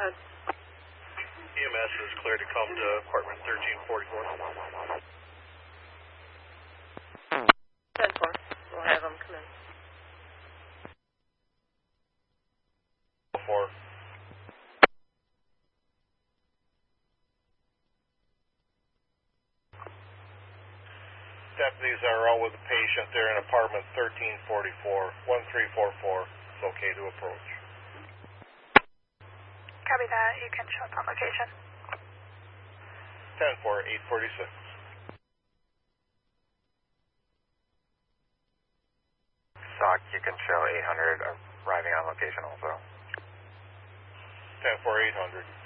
ahead. EMS is clear to come to apartment 1344. 10-4. We'll have them come in. 4. Deputies are out with the patient there in apartment 1344, 1344. It's okay to approach. Copy that. You can show us on location. 10-4, 846. SOC, you can show 800 arriving on location also. 10-4, 800.